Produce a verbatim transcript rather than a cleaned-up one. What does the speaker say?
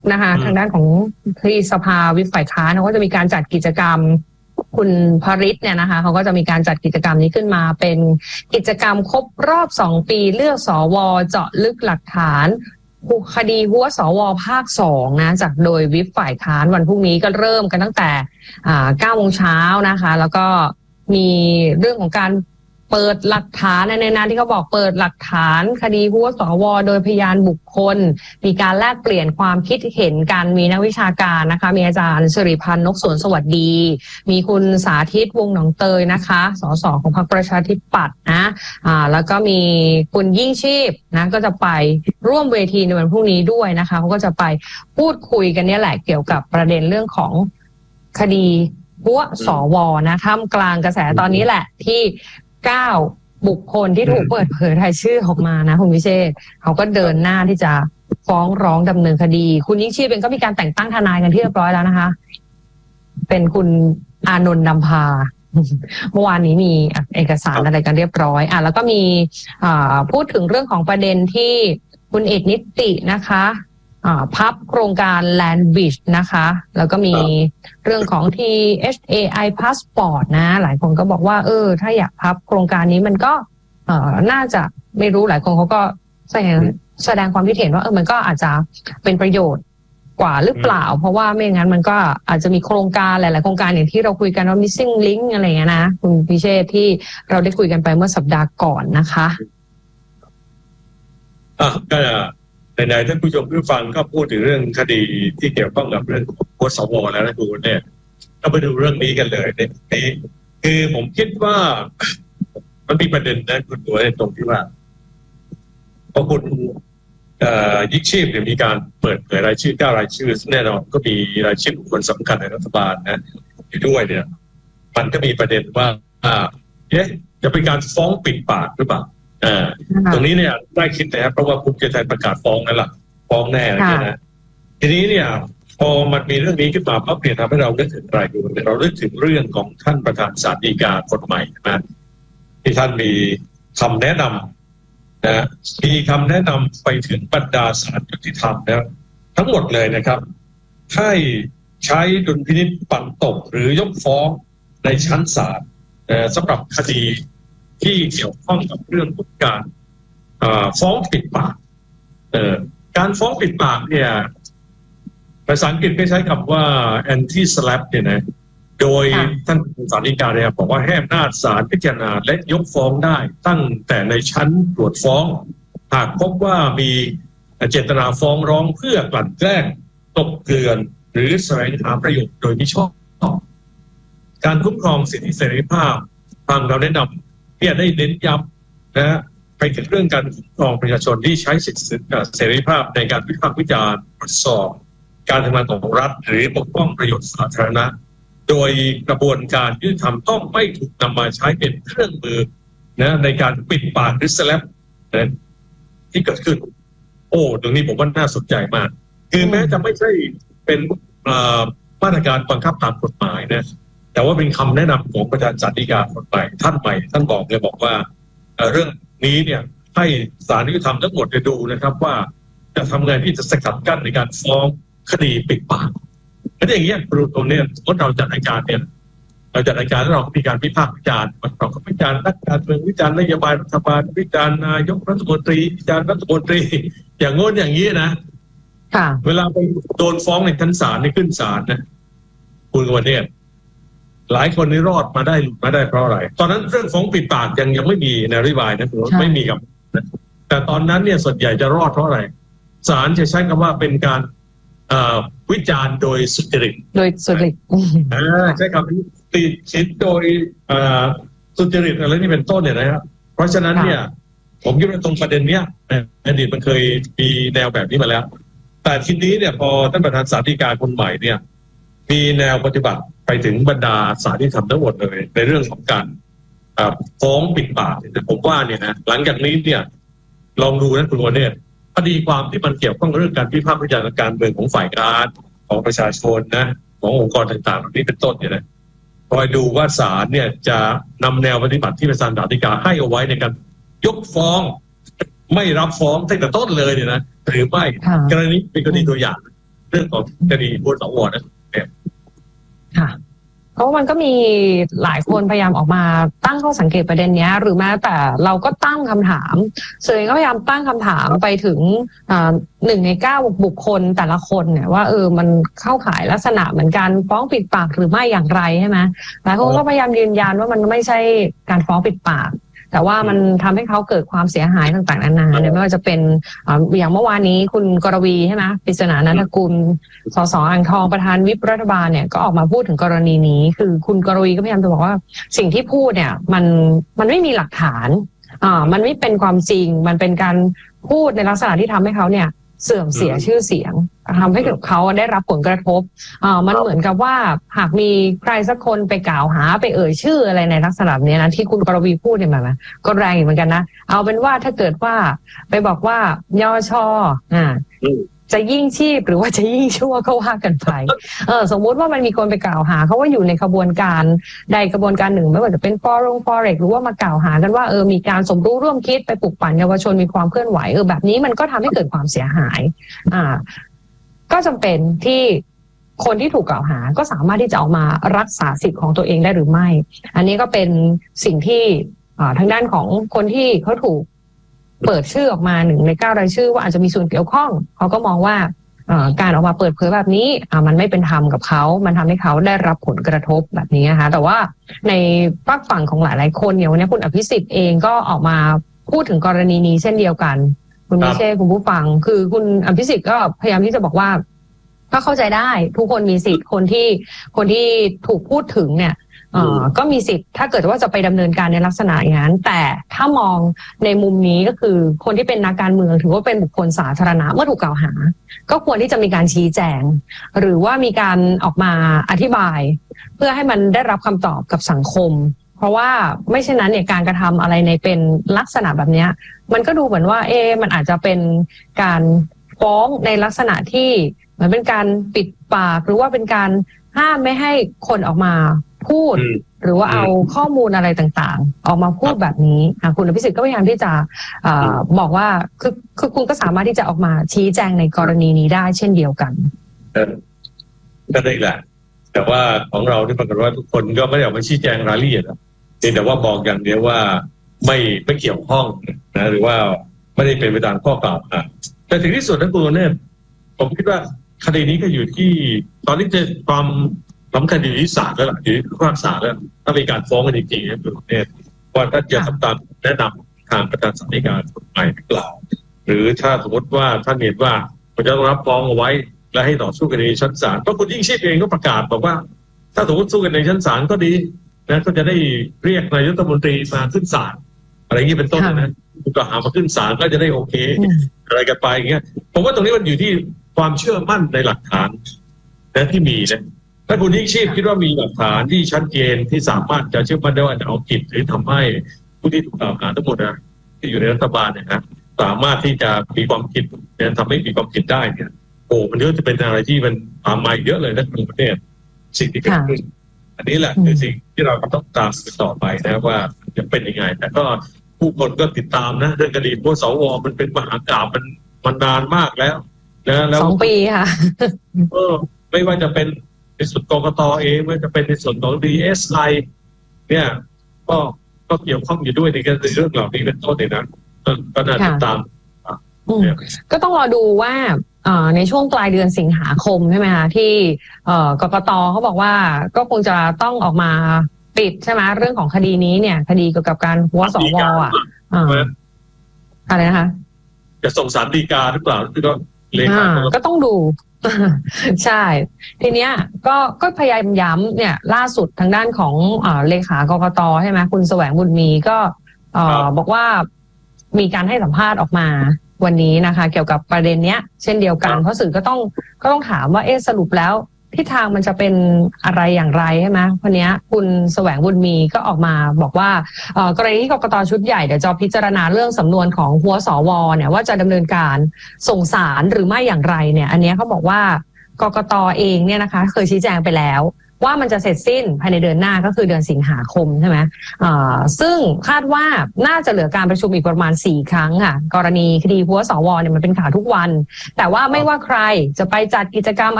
นะคะทางด้านของที่สภาวิปฝ่ายค้านเขาก็จะมีการจัดกิจกรรมคุณพริษเนี่ยนะคะเขาก็จะมีการจัดกิจกรรมนี้ขึ้นมาเป็นกิจกรรมครบรอบสองปีเลือกสวเจาะลึกหลักฐานคดีหัวสวภาคสองนะจากโดยวิปฝ่ายค้านวันพรุ่งนี้ก็เริ่มกันตั้งแต่อ่าเก้าโมงเช้านะคะแล้วก็มีเรื่องของการเปิดหลักฐานในนั้นที่เขาบอกเปิดหลักฐานคดีหัวสวโดยพยานบุคคลมีการแลกเปลี่ยนความคิดเห็นกันมีนักวิชาการนะคะมีอาจารย์สิริพันธ์นกสวนสวัสดีมีคุณสาธิตวงศ์หนองเตยนะคะสสของพรรคประชาธิปัตย์นะอ่าแล้วก็มีคุณยิ่งชีพนะก็จะไปร่วมเวทีในวันพรุ่งนี้ด้วยนะคะเขาก็จะไปพูดคุยกันเนี่ยแหละเกี่ยวกับประเด็นเรื่องของคดีหัวสวนะท่ามกลางกระแสตอนนี้แหละที่เก้าบุคคลที่ถูกเปิดเผยรายชื่อออกมานะคุณวิเชษฐ์เขาก็เดินหน้าที่จะฟ้องร้องดำเนินคดีคุณยิ่งชีพเองก็มีการแต่งตั้งทนายกันที่เรียบร้อยแล้วนะคะเป็นคุณอานนท์นำพาเมื่อวานนี้มีเอกสารอะไรกันเรียบร้อยอ่ะแล้วก็มีอ่าพูดถึงเรื่องของประเด็นที่คุณเอกนิตินะคะอ่าพับโครงการ Land Bridge นะคะแล้วก็มีเรื่องของ ที เอช เอ ไอ Passport นะหลายคนก็บอกว่าเออถ้าอยากพับโครงการนี้มันก็เอ่อน่าจะไม่รู้หลายคนเขาก็แสดงแสดงความคิดเห็นว่าเออมันก็อาจจะเป็นประโยชน์กว่าหรือเปล่าเพราะว่าไม่งั้นมันก็อาจจะมีโครงการหลายๆโครงการอย่างที่เราคุยกันว่า missing link อะไรอย่างเงี้ยนะคุณพิเชษที่เราได้คุยกันไปเมื่อสัปดาห์ก่อนนะคะอ่ะก็ในๆท่านผู้ชมผู้ฟังก็พูดถึงเรื่องคดีที่เกี่ยวข้องกับเรื่องของหัวสวแล้วนะคุณเนี่ยก็ไปดูเรื่องนี้กันเลยเนี่ยคือผมคิดว่ามันมีประเด็นนะคุณตัวในตรงที่ว่าพอคุณยิ่งชีพเนี่ยมีการเปิดเผยรายชื่อเก้ารายชื่อแน่นอนก็มีรายชื่อบุคคลสำคัญในรัฐบาลนะอยู่ด้วยเนี่ยมันก็มีประเด็นว่าอ่าเอ๊ะจะเป็นการฟ้องปิดปากหรือเปล่าอ่าตรงนี้เนี่ยได้คิดนะครับเพราะว่าภูมิใจไทยประกาศฟ้องนั่นแหละฟ้องแน่เลยนะทีนี้เนี่ยพอมันมีเรื่องนี้ขึ้นมาปั๊บเนี่ยทำให้เรานึกถึงอะไรดูเรานึกถึงเรื่องของท่านประธานศาลฎีกาคนใหม่นะที่ท่านมีคำแนะนำนะมีคำแนะนำไปถึงบรรดาศาลยุติธรรมนะทั้งหมดเลยนะครับให้ใช้ดุลพินิจปัดตกหรือยกฟ้องในชั้นศาลสำหรับคดีที่เกี่ยวข้องกับเรื่องของการฟ้องปิดปากการฟ้องปิดปากเนี่ยภาษาอังกฤษก็ใช้คำว่า anti slap เนี่ยนะโดยท่านศาลฎีกาเนี่ยบอกว่าให้อำนาจศาลพิจารณาและยกฟ้องได้ตั้งแต่ในชั้นตรวจฟ้องหากพบว่ามีเจตนาฟ้องร้องเพื่อกลั่นแกล้งตบเกลื่อนหรือแสวงหาประโยชน์โดยมิชอบการคุ้มครองสิทธิเสรีภาพทางเราแนะนำที่จะได้เน้นย้ำนะไปถึงเรื่องการคุ้มครองประชาชนที่ใช้สิทธิเสรีภาพในการวิพากษ์วิจารณ์ตรวจสอบการทำงานของรัฐหรือปกป้องประโยชน์สาธารณะโดยกระบวนการยุติธรรมต้องไม่ถูกนำมาใช้เป็นเครื่องมือนะในการปิดปากหรือสแลปนะที่เกิดขึ้นโอ้ตรงนี้ผมว่าน่าสนใจมากคือแม้จะไม่ใช่เป็นมาตรการบังคับตามกฎหมายนะแต่ว่าเป็นคำแนะนำของประธานศาลฎีกาคนใหม่ท่านใหม่ท่านบอกเลยบอกว่าเรื่องนี้เนี่ยให้ศาลยุติธรรมทั้งหมดไปดูนะครับว่าจะทำไงที่จะสกัดกั้นในการฟ้องคดีปิดปากแล้วอย่างเงี้ยตรงนี้เมื่อเราจัดรายการเนี่ยเราจัดรายการแล้วเรามีการวิพากษ์วิจารณ์เราก็วิจารณ์นักการเมืองวิจารณ์นโยบายรัฐบาลวิจารณ์นายกรัฐมนตรีวิจารณ์รัฐมนตรีอย่างโน้นอย่างนี้นะค่ะเวลาไปโดนฟ้องในชั้นศาลในขึ้นศาลนะคุณวันนี้หลายคนนี่รอดมาได้มาได้เพราะอะไรตอนนั้นเรื่องฟ้องปิดปากยังยังไม่มีนโยบายนะไม่มีกับแต่ตอนนั้นเนี่ยส่วนใหญ่จะรอดเพราะอะไรศาลจะใช้คำว่าเป็นการวิจารณ์โดยสุจริตโดยสุจริตใช่ครับติดชิดโดยสุจริตอะไรนี่เป็นต้นเนี่ยนะครับเพราะฉะนั้นเนี่ยผมคิดว่าตรงประเด็นเนี้ยอดีตมันเคยมีแนวแบบนี้มาแล้วแต่ทีนี้เนี่ยพอท่านประธานศาลฎีกาคนใหม่เนี่ยมีแนวปฏิบัติไปถึงบรรดาศาลที่ทำทั้งหมดเลยในเรื่องของการฟ้องปิดปากแต่ผมว่าเนี่ยนะหลังจากนี้เนี่ยลองดูนะคุณวเนศคดีความที่มันเกี่ยวข้องกับเรื่องการวิพากษ์วิจารณ์การเมืองของฝ่ายการของประชาชนนะขององค์กรต่างๆนี่เป็นต้นเนี่ยนะคอยดูว่าศาลเนี่ยจะนำแนวปฏิบัติที่ประธานศาลฎีกาให้เอาไว้ในการยกฟ้องไม่รับฟ้องตั้งแต่ต้นเลยเนี่ยนะหรือไม่กรณีเป็นกรณีตัวอย่างเรื่องของคดีโหวตสวนะเนี่ยค่ะเพราะมันก็มีหลายคนพยายามออกมาตั้งข้อสังเกตประเด็นนี้หรือแม้แต่เราก็ตั้งคำถามสื่อก็พยายามตั้งคำถามไปถึงหนึ่งในเก้าบุคคลแต่ละคนเนี่ยว่าเออมันเข้าข่ายลักษณะเหมือนการฟ้องปิดปากหรือไม่อย่างไรใช่ไหมหลายคนก็พยายามยืนยันว่ามันไม่ใช่การฟ้องปิดปากแต่ว่ามันทำให้เขาเกิดความเสียหายต่างๆนานาเนี่ยไม่ว่าจะเป็นอย่างเมื่อวานนี้คุณกรวีใช่ไหมปริศนานันทกุลสสอ่างทองประธานวิปรัฐบาลเนี่ยก็ออกมาพูดถึงกรณีนี้คือคุณกรวีก็พยายามจะบอกว่าสิ่งที่พูดเนี่ยมันมันไม่มีหลักฐานอ่ามันไม่เป็นความจริงมันเป็นการพูดในลักษณะที่ทำให้เขาเนี่ยเสื่อมเสียชื่อเสียงทำให้เขาได้รับผลกระทบอ่ามันเหมือนกับว่าหากมีใครสักคนไปกล่าวหาไปเอ่ยชื่ออะไรในลักษณะนี้นะที่คุณกรวีพูดเนี่ยมาก็แรงเหมือนกันนะเอาเป็นว่าถ้าเกิดว่าไปบอกว่ายชอ่าจะยิ่งชีพหรือว่าจะยิ่งชั่วก็ว่ากันไปเออสมมุติว่ามันมีคนไปกล่าวหาเขาว่าอยู่ในขบวนการใดกระบวนการหนึ่งไม่ว่าจะเป็นฟอรงฟอเร็กหรือว่ามากล่าวหากันว่าเออมีการสมรู้ร่วมคิดไปปลุกปั่นเยาวชนมีความเคลื่อนไหวเออแบบนี้มันก็ทำให้เกิดความเสียหายอ่าก็จำเป็นที่คนที่ถูกกล่าวหาก็สามารถที่จะออกมารักษาสิทธิ์ของตัวเองได้หรือไม่อันนี้ก็เป็นสิ่งที่ทางด้านของคนที่เขาถูกเปิดชื่อออกมาหนึ่งในเก้ารายชื่อว่าอาจจะมีส่วนเกี่ยวข้องเขาก็มองว่าการออกมาเปิดเผยแบบนี้มันไม่เป็นธรรมกับเขามันทำให้เขาได้รับผลกระทบแบบนี้นะคะแต่ว่าในฝั่งฝั่งของหลายๆคนเนี่ยวันนี้คุณอภิสิทธิ์เองก็ออกมาพูดถึงกรณีนี้เช่นเดียวกันคุณมิเช่คุณผู้ฟังคือคุณอภิสิทธิ์ก็พยายามที่จะบอกว่าก็เข้าใจได้ทุกคนมีสิทธิ์คนที่คนที่ถูกพูดถึงเนี่ยเอ่อก็มีสิทธิ์ถ้าเกิดว่าจะไปดำเนินการในลักษณะอย่างนั้นแต่ถ้ามองในมุมนี้ก็คือคนที่เป็นนักการเมืองถือว่าเป็นบุคคลสาธารณะเมื่อถูกกล่าวหาก็ควรที่จะมีการชี้แจงหรือว่ามีการออกมาอธิบายเพื่อให้มันได้รับคำตอบกับสังคมเพราะว่าไม่เช่นนั้นเนี่ยการกระทำอะไรในเป็นลักษณะแบบนี้มันก็ดูเหมือนว่าเอมันอาจจะเป็นการฟ้องในลักษณะที่เหมือนเป็นการปิดปากหรือว่าเป็นการห้ามไม่ให้คนออกมาพูดหรือว่าเอาข้อมูลอะไรต่างๆออกมาพูดแบบนี้คุณอภิสิทธิ์ก็พยายามที่จะอบอกว่าคือคือคุณก็สามารถที่จะออกมาชี้แจงในกรณีนี้ได้เช่นเดียวกันก็ได้แหละแต่ว่าของเราที่ปรากฏว่าทุกคนก็ไม่ได้ออกมาชี้แจงรายละเอียดแต่ว่าบอกอย่างเดียวว่าไม่ไม่เกี่ยวข้องนะหรือว่าไม่ได้เป็นไปตามข้อกล่าวหาแต่ถึงที่สุดนะคุณเนี่ยผมคิดว่าคดีนี้ก็อยู่ที่ตอนนี้จะความสำคัญอยู่ที่ศาลแล้วล่ะอยู่ที่ผู้พิพากษาแล้วถ้ามีการฟ้องกันจริงๆนะคุณเนี่ยว่าถ้าจะทำตามแนะนำทางประธานศาลฎีกาใหม่หรือเปล่าหรือถ้าสมมติว่าท่านเห็นว่ามันจะต้องรับฟ้องเอาไว้และให้ต่อสู้กันในชั้นศาลเพราะคุณยิ่งชีพเองก็ประกาศบอกว่าถ้าสมมติสู้กันในชั้นศาลก็ดีนะก็จะได้เรียกนายกรัฐมนตรีมาขึ้นศาลอะไรอย่างนี้เป็นต้นนะผู้กล่าวหามาขึ้นศาลก็จะได้โอเคอะไรกันไปอย่างเงี้ยผมว่าตรงนี้มันอยู่ที่ความเชื่อมั่นในหลักฐานนะที่มีนะถ้าคุณยิ่งชีพคิดว่ามีหลักฐานที่ชัดเจนที่สามารถจะเชื่อมั่นได้ว่าจะเอาผิดหรือทำให้ผู้ที่ถูกกล่าวหาทั้งหมดนะที่อยู่ในรัฐบาลเนี่ยนะสามารถที่จะมีความผิดเนี่ยทำให้มีความผิดได้เนี่ยโอ้มันก็จะเป็นอะไรที่มันตามมาเยอะเลยนะในประเทศสิ่งที่เกิดขึ้นอันนี้แหละคือสิ่งที่เราต้องตามต่อไปนะว่าจะเป็นยังไงแต่ก็ผู้คนก็ติดตามนะเรื่องคดีพวกสวมันเป็นมหากาพย์มันมันนานมากแล้วนะแล้วสองปีค่ะเออไม่ว่าจะเป็นในส่วนกกตเองไม่ว่าจะเป็นในส่วนของ ดี เอส ไอ เนี่ยก็ก็เกี่ยวข้องอยู่ด้วยในเรื่องเหล่านี้เป็นต้นเลยนะก็น่าติดตามก็ต้องรอดูว่าในช่วงปลายเดือนสิงหาคมใช่ไหมคะที่กกตเขาบอกว่าก็คงจะต้องออกมาปิดใช่ไหมเรื่องของคดีนี้เนี่ยคดีเกี่ยวกับการหัวสวอ่ะอะไรนะคะจะส่งสารฎีกาหรือเปล่าที่ก็เลขาก็ต้องดูใช่ทีเนี้ยก็ก็พยายามย้ำเนี่ยล่าสุดทางด้านของเลขากกตใช่ไหมคุณแสวงบุญมีก็บอกว่ามีการให้สัมภาษณ์ออกมาวันนี้นะคะเกี่ยวกับประเด็นเนี้ยเช่นเดียวกันเพราะสื่อก็ต้องก็ต้องถามว่าเอ๊ะสรุปแล้วทิศทางมันจะเป็นอะไรอย่างไรใช่ไหมวันนี้คุณแสวงบุญมีก็ออกมาบอกว่ากรณีที่กกตชุดใหญ่เดี๋ยวจะพิจารณาเรื่องสำนวนของหัวสวเนี่ยว่าจะดำเนินการส่งสารหรือไม่อย่างไรเนี่ยอันนี้เขาบอกว่ากกตเองเนี่ยนะคะเคยชี้แจงไปแล้วว่ามันจะเสร็จสิ้นภายในเดือนหน้าก็คือเดือนสิงหาคมใช่ไหมอ่าซึ่งคาดว่าน่าจะเหลือการประชุมอีกประมาณสี่ครั้งค่ะกรณีคดีหัวสวเนี่ยมันเป็นข่าวทุกวันแต่ว่าไม่ว่าใครจะไปจัดกิจกรรม